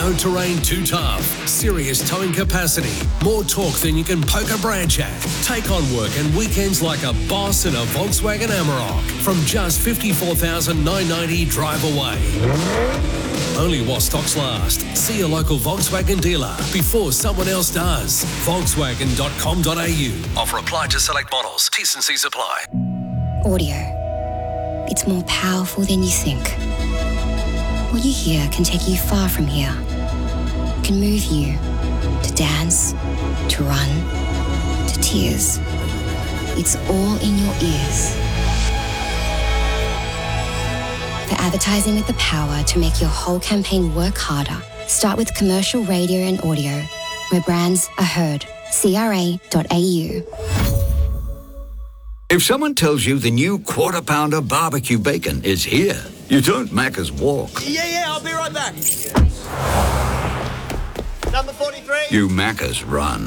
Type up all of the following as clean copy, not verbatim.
No terrain too tough. Serious towing capacity. More torque than you can poke a branch at. Take on work and weekends like a boss in a Volkswagen Amarok. From just $54,990 drive away. Only while stocks last. See your local Volkswagen dealer before someone else does. Volkswagen.com.au. Offer applied to select models. T&Cs apply. Audio. It's more powerful than you think. What you hear can take you far from here. It can move you to dance, to run, to tears. It's all in your ears. For advertising with the power to make your whole campaign work harder, start with commercial radio and audio, where brands are heard. CRA.au. If someone tells you the new Quarter Pounder barbecue bacon is here, you don't Macca's walk. Yeah, I'll be right back. Number 43. You Macca's run.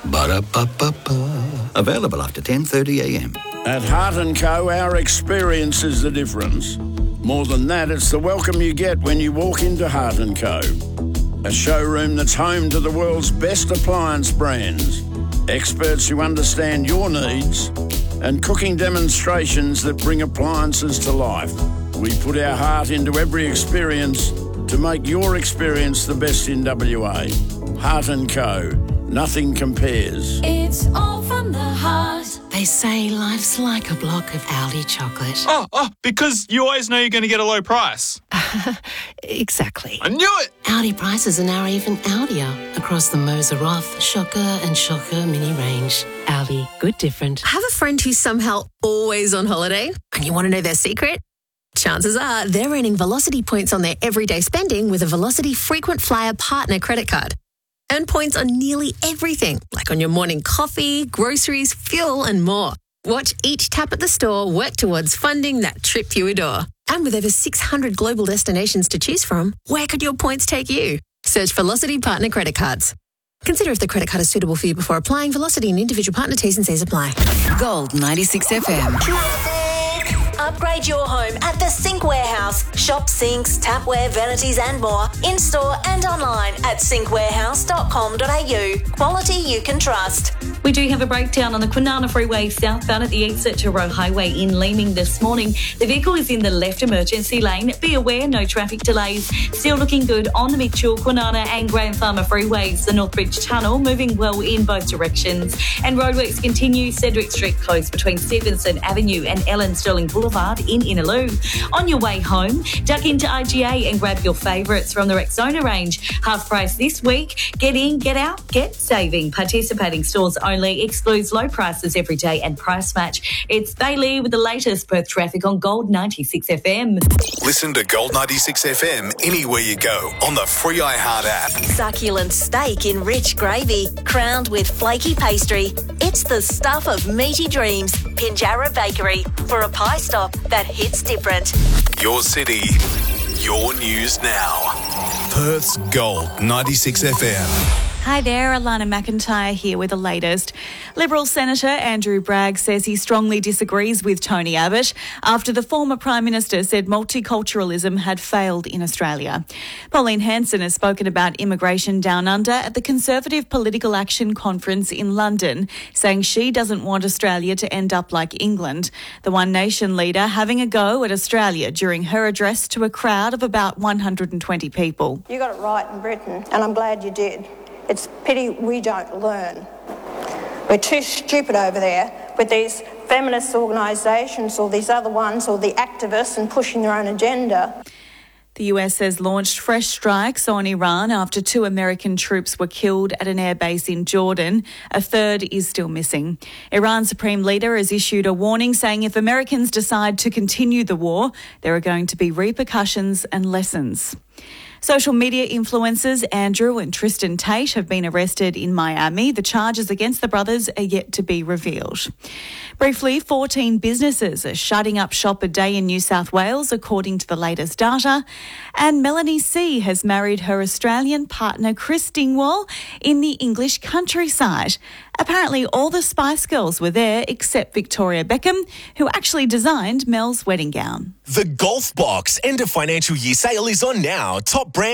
Ba-da-ba-ba-ba. Available after 10:30 a.m. At Heart & Co, our experience is the difference. More than that, it's the welcome you get when you walk into Heart & Co. A showroom that's home to the world's best appliance brands, experts who understand your needs, and cooking demonstrations that bring appliances to life. We put our heart into every experience to make your experience the best in WA. Heart & Co. Nothing compares. It's all from the heart. They say life's like a block of Aldi chocolate. Oh, because you always know you're going to get a low price. Exactly. I knew it! Aldi prices are now even Aldier across the Moser Roth, Shocker and Shocker mini range. Aldi, good different. Have a friend who's somehow always on holiday and you want to know their secret? Chances are they're earning Velocity points on their everyday spending with a Velocity Frequent Flyer Partner credit card. Earn points on nearly everything, like on your morning coffee, groceries, fuel and more. Watch each tap at the store work towards funding that trip you adore. And with over 600 global destinations to choose from, where could your points take you? Search Velocity Partner credit cards. Consider if the credit card is suitable for you before applying. Velocity and individual partner T's and C's apply. Gold 96 FM. Upgrade your home at the Sink Warehouse. Shop sinks, tapware, vanities and more in-store and online at sinkwarehouse.com.au. Quality you can trust. We do have a breakdown on the Kwinana Freeway southbound at the exit to Roe Highway in Leeming this morning. The vehicle is in the left emergency lane. Be aware, no traffic delays. Still looking good on the Mitchell, Kwinana and Grand Farmer freeways. The Northbridge Tunnel moving well in both directions. And roadworks continue. Cedric Street closed between Stevenson Avenue and Ellen Sterling Boulevard in Innaloo. On your way home, duck into IGA and grab your favourites from the Rexona range. Half price this week. Get in, get out, get saving. Participating stores only. Excludes low prices every day and price match. It's Bailey with the latest Perth traffic on Gold 96 FM. Listen to Gold 96 FM anywhere you go on the free iHeart app. Succulent steak in rich gravy, crowned with flaky pastry. It's the stuff of meaty dreams. Pinjarra Bakery for a pie stop that hits different. Your city, your news now. Perth's Gold 96 FM. Hi there, Alana McIntyre here with the latest. Liberal Senator Andrew Bragg says he strongly disagrees with Tony Abbott after the former Prime Minister said multiculturalism had failed in Australia. Pauline Hanson has spoken about immigration down under at the Conservative Political Action Conference in London, saying she doesn't want Australia to end up like England. The One Nation leader having a go at Australia during her address to a crowd of about 120 people. You got it right in Britain, and I'm glad you did. It's a pity we don't learn. We're too stupid over there with these feminist organisations or these other ones or the activists and pushing their own agenda. The US has launched fresh strikes on Iran after 2 American troops were killed at an airbase in Jordan. A third is still missing. Iran's Supreme Leader has issued a warning saying if Americans decide to continue the war, there are going to be repercussions and lessons. Social media influencers Andrew and Tristan Tate have been arrested in Miami. The charges against the brothers are yet to be revealed. Briefly, 14 businesses are shutting up shop a day in New South Wales, according to the latest data. And Melanie C has married her Australian partner Chris Dingwall in the English countryside. Apparently all the Spice Girls were there except Victoria Beckham, who actually designed Mel's wedding gown. The Golf Box end of financial year sale is on now. Top brand